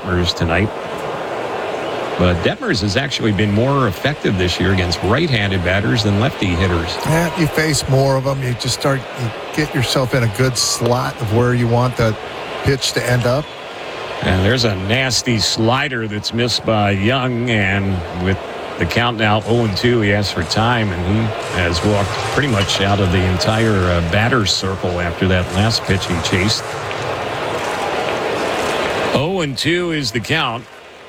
Detmers tonight. But Detmers has actually been more effective this year against right-handed batters than lefty hitters. Yeah, you face more of them. You just you get yourself in a good slot of where you want the pitch to end up. And there's a nasty slider that's missed by Young, and with the count now 0-2, he asks for time, and he has walked pretty much out of the entire batter's circle after that last pitch he chased. 0-2 is the count.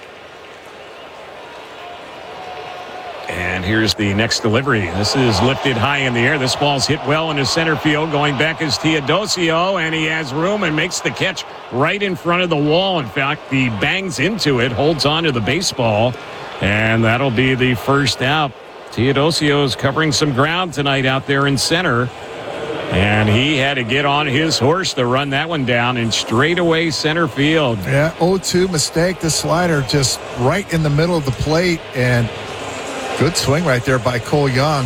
And here's the next delivery. This is lifted high in the air. This ball's hit well into center field. Going back is Teodosio, and he has room and makes the catch right in front of the wall. In fact, he bangs into it, holds on to the baseball, and that'll be the first out. Teodosio is covering some ground tonight out there in center, and he had to get on his horse to run that one down in straightaway center field. Yeah, 0-2 mistake. The slider just right in the middle of the plate, and good swing right there by Cole Young.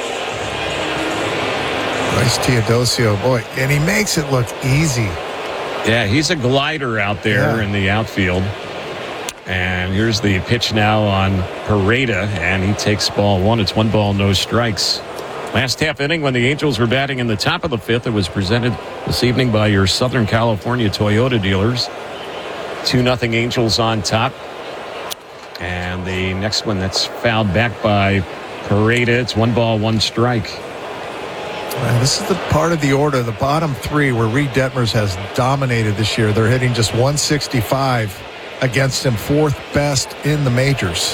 Nice Teodosio, boy. And he makes it look easy. Yeah, he's a glider out there in the outfield. And here's the pitch now on Pareda, and he takes ball one. It's 1 ball, no strikes. Last half inning when the Angels were batting in the top of the fifth, it was presented this evening by your Southern California Toyota dealers. 2-0 Angels on top. And the next one that's fouled back by Pareda. It's 1 ball, 1 strike. This is the part of the order, the bottom three, where Reed Detmers has dominated this year. They're hitting just 165 against him, 4th best in the majors.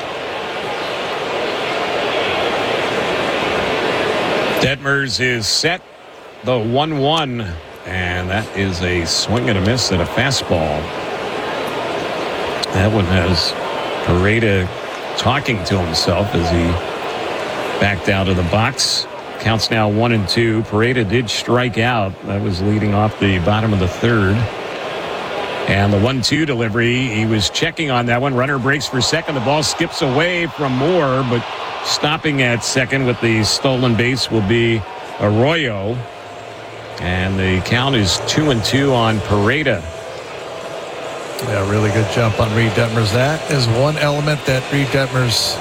Detmers is set, the 1-1, and that is a swing and a miss at a fastball. That one has Pareda talking to himself as he backed out of the box. Counts now 1-2. Pareda did strike out. That was leading off the bottom of the third. And the 1-2 delivery, he was checking on that one. Runner breaks for second. The ball skips away from Moore, but stopping at second with the stolen base will be Arroyo. And the count is 2-2 on Pareda. Yeah, really good jump on Reed Detmers. That is one element that Reed Detmers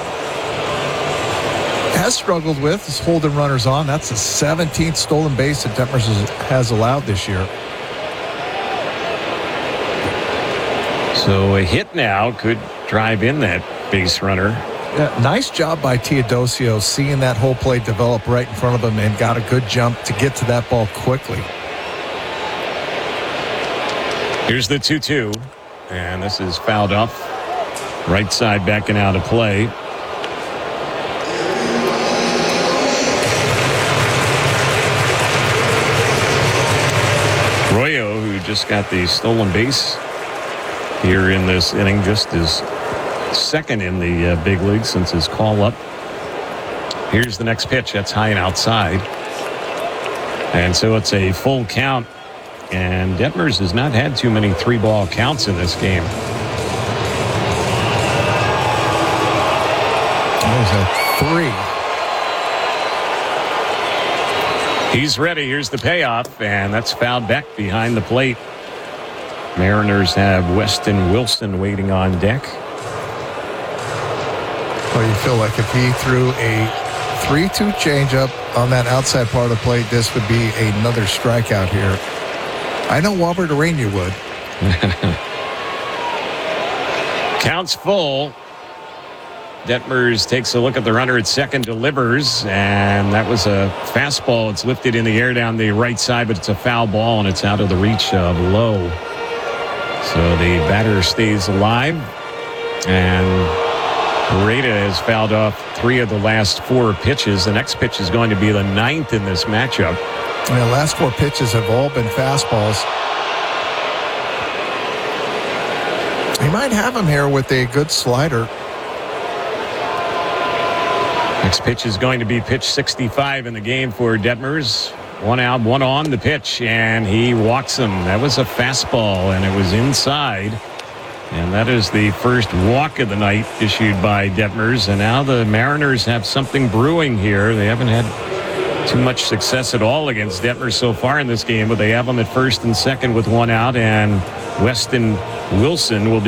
has struggled with, is holding runners on. That's the 17th stolen base that Detmers has allowed this year. So a hit now could drive in that base runner. Yeah, nice job by Teodosio seeing that whole play develop right in front of him and got a good jump to get to that ball quickly. Here's the 2-2. And this is fouled off. Right side backing out of play. Arroyo, who just got the stolen base here in this inning, just his second in the big league since his call up. Here's the next pitch. That's high and outside. And so it's a full count. And Detmers has not had too many 3-ball counts in this game. There's a 3. He's ready. Here's the payoff, and that's fouled back behind the plate. Mariners have Weston Wilson waiting on deck. Well, you feel like if he threw a 3-2 changeup on that outside part of the plate, this would be another strikeout here. I know Robert Arena would. Counts full. Detmers takes a look at the runner at second, delivers, and that was a fastball. It's lifted in the air down the right side, but it's a foul ball, and it's out of the reach of Lowe. So the batter stays alive, and Pareda has fouled off 3 of the last 4 pitches. The next pitch is going to be the 9th in this matchup. The last 4 pitches have all been fastballs. He might have him here with a good slider. Next pitch is going to be pitch 65 in the game for Detmers. 1 out, 1 on the pitch, and he walks him. That was a fastball, and it was inside. And that is the first walk of the night issued by Detmers. And now the Mariners have something brewing here. They haven't had too much success at all against Detmers so far in this game, but they have them at first and second with 1 out, and Weston Wilson will be